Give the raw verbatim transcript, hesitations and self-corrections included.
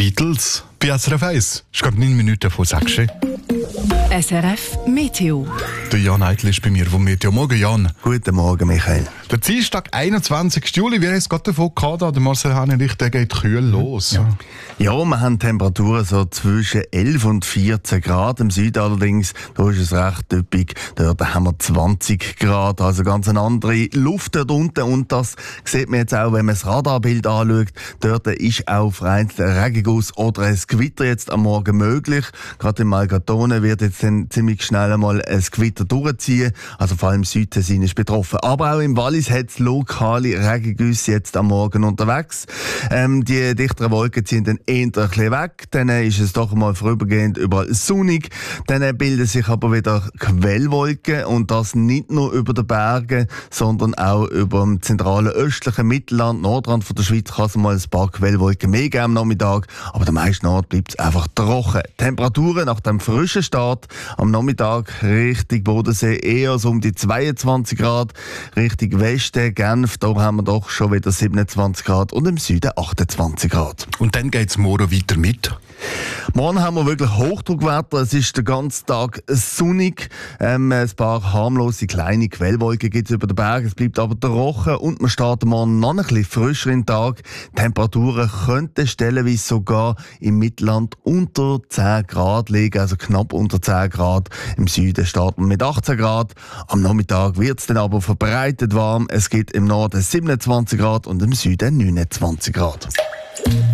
Beatles bei S R F eins. Ich glaube, neun Minuten vor sechs. S R F Meteo. Der Jan Eitel ist bei mir vom Meteo. Morgen, Jan. Guten Morgen, Michael. Der Dienstag, einundzwanzigsten Juli, wir haben es gerade davon gehabt, der Marcel Hanenich, der geht kühl los. Ja. Ja, wir haben Temperaturen so zwischen elf und vierzehn Grad. Im Süden allerdings, da ist es recht üppig. Dort haben wir zwanzig Grad, also ganz eine andere Luft dort unten. Und das sieht man jetzt auch, wenn man das Radarbild anschaut. Dort ist auch vereinzelt ein Regenguss oder ein Gewitter jetzt am Morgen möglich. Gerade in Malgatone wird jetzt dann ziemlich schnell einmal ein Gewitter durchziehen. Also vor allem Südtessin ist betroffen. Aber auch im Wallis hat es lokale Regengüsse jetzt am Morgen unterwegs. Ähm, die dichteren Wolken ziehen dann eher ein bisschen weg. Dann ist es doch mal vorübergehend überall sonnig. Dann bilden sich aber wieder Quellwolken. Und das nicht nur über den Bergen, sondern auch über dem zentralen östlichen Mittelland, Nordrand von der Schweiz, kann es mal ein paar Quellwolken mehr geben am Nachmittag. Aber der meisten Ort bleibt es einfach trocken. Temperaturen nach dem frischen Start am Nachmittag Richtung Bodensee eher so um die zweiundzwanzig Grad. Richtung Westen, Genf, da haben wir doch schon wieder siebenundzwanzig Grad und im Süden achtundzwanzig Grad. Und dann geht es morgen weiter mit. Morgen haben wir wirklich Hochdruckwetter. Es ist den ganzen Tag sonnig. Ähm, ein paar harmlose kleine Quellwolken gibt es über den Bergen. Es bleibt aber trocken und wir starten morgen noch ein bisschen frischer in den Tag. Temperaturen könnten stellenweise sogar im Mittelland unter zehn Grad liegen, also knapp unter zehn Grad. Im Süden starten wir mit achtzehn Grad. Am Nachmittag wird es dann aber verbreitet warm. Es gibt im Norden siebenundzwanzig Grad und im Süden neunundzwanzig Grad.